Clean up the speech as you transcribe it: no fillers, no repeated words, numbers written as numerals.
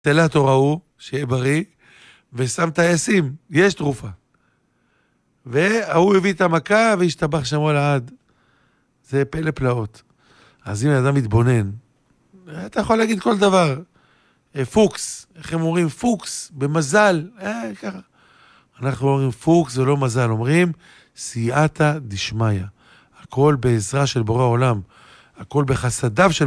תלטור ההוא, שיהיה בריא, ושם טייסים, יש תרופה. והוא הביא את המכה והשתבח שמו לעד. זה פלא פלאות. אז אם האדם מתבונן, אתה יכול להגיד כל דבר. פוקס, איך הם אומרים? פוקס, במזל. ככה. אנחנו אומרים פוקס, זה לא מזל. אומרים סייעתא דשמיא. הכל בעזרה של בורא עולם. הכל בחסדיו של